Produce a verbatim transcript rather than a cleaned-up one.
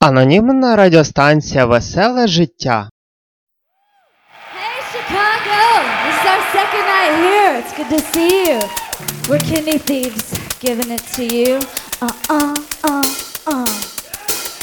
Анонімна радіостанція «Веселе життя». Hey Chicago! This is our second night here. It's good to see you. We're Kidney Thieves, giving it to you. Uh-uh.